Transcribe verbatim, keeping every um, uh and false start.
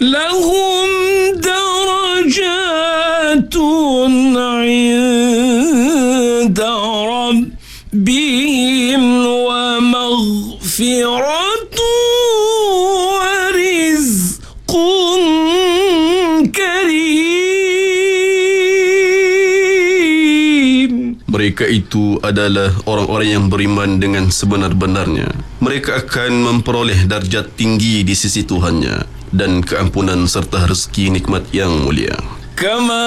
لهم درجات عند ربهم ومغفرة ورزق كريم. Mereka itu adalah orang-orang yang beriman dengan sebenar-benarnya. Mereka akan memperoleh darjat tinggi di sisi Tuhannya dan keampunan serta rezeki nikmat yang mulia. Kama